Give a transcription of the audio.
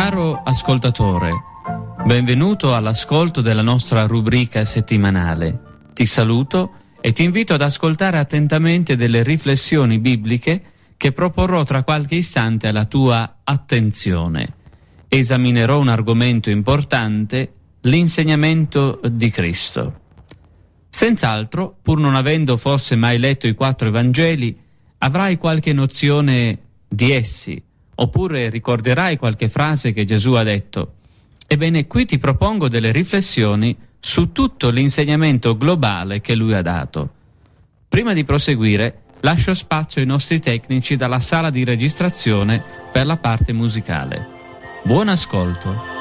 Caro ascoltatore, benvenuto all'ascolto della nostra rubrica settimanale. Ti saluto e ti invito ad ascoltare attentamente delle riflessioni bibliche che proporrò tra qualche istante alla tua attenzione. Esaminerò un argomento importante, l'insegnamento di Cristo. Senz'altro, pur non avendo forse mai letto i 4 Evangeli, avrai qualche nozione di essi, oppure ricorderai qualche frase che Gesù ha detto. Ebbene, qui ti propongo delle riflessioni su tutto l'insegnamento globale che lui ha dato. Prima di proseguire, lascio spazio ai nostri tecnici dalla sala di registrazione per la parte musicale. Buon ascolto.